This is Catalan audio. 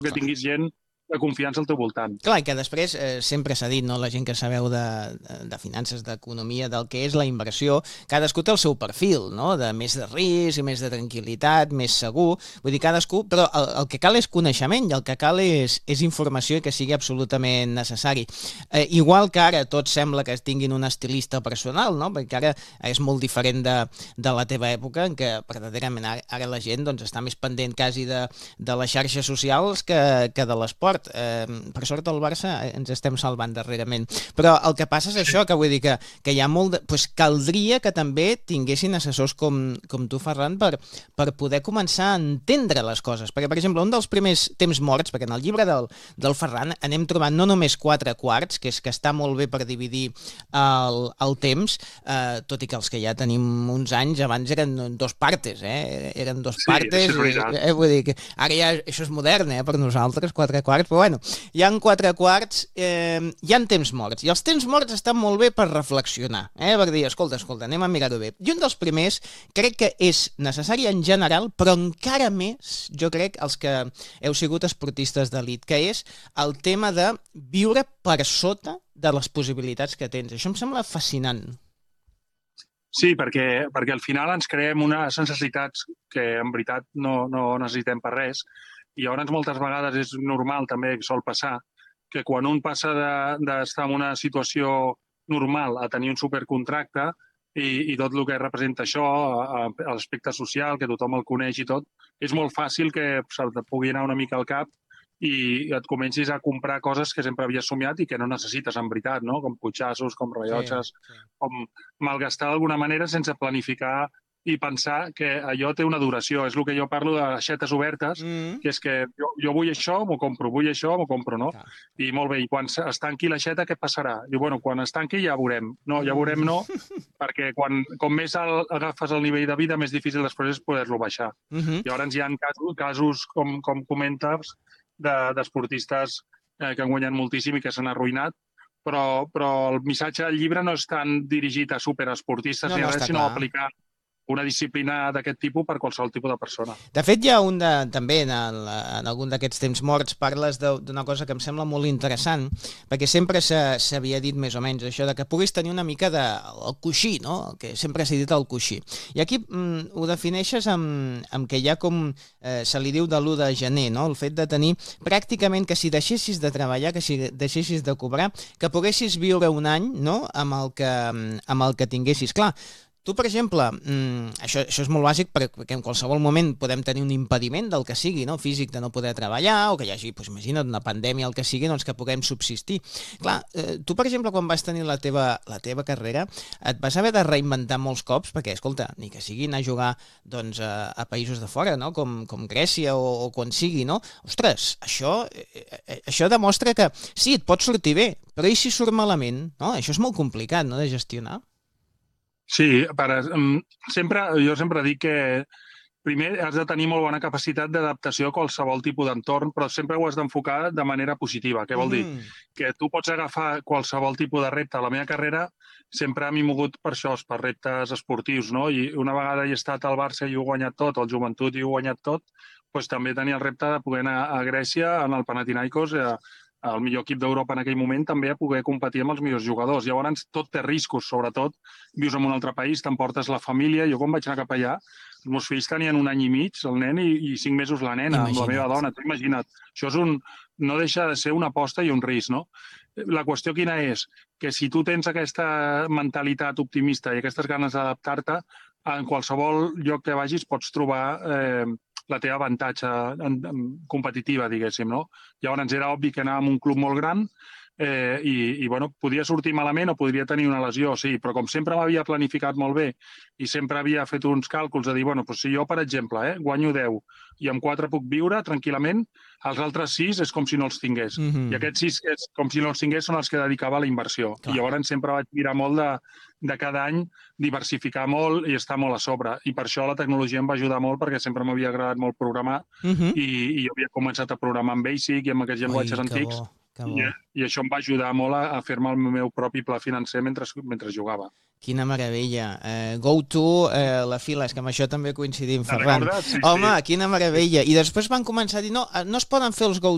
que tinguis gent de confiança al teu voltant. Clar, i que després sempre s'ha dit, no? La gent que sabeu de finances, d'economia, del que és la inversió, cadascú té el seu perfil, no? De més de risc, més de tranquil·litat, més segur. Vull dir, cadascú... Però el que cal és coneixement i el que cal és informació i que sigui absolutament necessari. Igual que ara tot sembla que tinguin un estilista personal, no? Perquè ara és molt diferent de la teva època, en què verdaderament ara la gent doncs, està més pendent quasi de les xarxes socials que de l'esport. Per sort el Barça ens estem salvant darrerament, però el que passa és això, que vull dir que hi ha molt pues caldria que també tinguessin assessors com tu, Ferran, per poder començar a entendre les coses, perquè per exemple un dels primers temps morts, perquè en el llibre del Ferran anem trobant no només 4 quarts, que és que està molt bé per dividir el temps, tot i que els que ja tenim uns anys abans eren 2 partes, eren 2 partes, vull dir que ara ja això és modern per nosaltres, 4 quarts, però bueno, hi ha 4 quarts, hi ha temps morts, i els temps morts estan molt bé per reflexionar, per dir, escolta, anem a mirar-ho bé. I un dels primers crec que és necessari en general, però encara més, jo crec, els que heu sigut esportistes d'elit, que és el tema de viure per sota de les possibilitats que tens. Això em sembla fascinant. Sí, perquè al final ens creem unes necessitats que en veritat no necessitem per res. I llavors moltes vegades és normal també, que sol passar, que quan un passa d'estar en una situació normal a tenir un supercontracte i tot el que representa això, l'aspecte social, que tothom el coneix i tot, és molt fàcil que se't pugui anar una mica al cap i et comencis a comprar coses que sempre havies somiat i que no necessites en veritat, no? Com cotxassos, com rellotges, com malgastar d'alguna manera sense planificar i pensar que allò té una duració. És el que jo parlo de aixetes obertes, que és que jo vull això, m'ho compro, vull això, m'ho compro, no? I molt bé, i quan es tanqui l'aixeta, què passarà? Diu, bueno, quan es tanqui ja veurem. No, ja veurem no, perquè com més alt agafes el nivell de vida, més difícil després és poder-lo baixar. Llavors hi ha casos, com comentes, d'esportistes que han guanyat moltíssim i que s'han arruïnat, però el missatge del llibre no és tan dirigit a superesportistes ni res, sinó a aplicar una disciplina d'aquest tipus per qualsevol tipus de persona. De fet, hi ha també en algun d'aquests temps morts parles d'una cosa que em sembla molt interessant, perquè sempre s'havia dit més o menys això de que puguis tenir una mica del coixí, no? El que sempre s'ha dit el coixí. I aquí ho defineixes amb que hi ha com se li diu de l'1 de gener, no? El fet de tenir pràcticament que si deixessis de treballar, que si deixessis de cobrar, que poguessis viure un any, no? amb el que tinguessis. Clar, tu, per exemple, això és molt bàsic perquè en qualsevol moment podem tenir un impediment del que sigui, no? Físic, de no poder treballar, o que hi hagi, imagina't, una pandèmia, el que sigui, doncs que puguem subsistir. Clar, tu, per exemple, quan vas tenir la teva carrera, et vas haver de reinventar molts cops, perquè, escolta, ni que sigui anar a jugar doncs, a països de fora, no? Com Grècia o quan sigui, no? Ostres, això demostra que sí, et pot sortir bé, però i si surt malament? No? Això és molt complicat, no?, de gestionar. Sí, jo sempre dic que primer has de tenir molt bona capacitat d'adaptació a qualsevol tipus d'entorn, però sempre ho has d'enfocar de manera positiva. Què vol dir? Que tu pots agafar qualsevol tipus de repte. A la meva carrera sempre m'he mogut per això, per reptes esportius, no? I una vegada he estat al Barça i ho he guanyat tot, al Joventut i ho he guanyat tot, doncs també tenia el repte de poder anar a Grècia, en el Panathinaikos, el millor equip d'Europa en aquell moment, també a poder competir amb els millors jugadors. Llavors, tot té riscos, sobretot. Vius en un altre país, t'emportes la família. Jo, quan vaig anar cap allà, els meus fills tenien 1 any i mig, el nen, i 5 mesos la nena, amb la meva dona. Tu imagina't. Això no deixa de ser una aposta i un risc, no? La qüestió quina és? Que si tu tens aquesta mentalitat optimista i aquestes ganes d'adaptar-te, en qualsevol lloc que vagis pots trobar la teva avantatge competitiva, diguéssim, no? Llavors era obvi que anàvem a un club molt gran i bueno, podia sortir malament o podria tenir una lesió, sí, però com sempre m'havia planificat molt bé i sempre havia fet uns càlculs de dir, bueno, doncs si jo, per exemple, guanyo 10 i amb 4 puc viure tranquil·lament, els altres 6 és com si no els tingués. I aquests 6, com si no els tingués, són els que dedicava a la inversió. I llavors sempre vaig mirar molt de cada any diversificar molt i estar molt a sobre. I per això la tecnologia em va ajudar molt, perquè sempre m'havia agradat molt programar i jo havia començat a programar amb BASIC i amb aquests llenguatges antics. I això em va ajudar molt a fer-me el meu propi pla financer mentre jugava. Quina meravella. Go-to, la fila, és que amb això també coincidim, Ferran. Home, quina meravella. I després van començar a dir, no es poden fer els go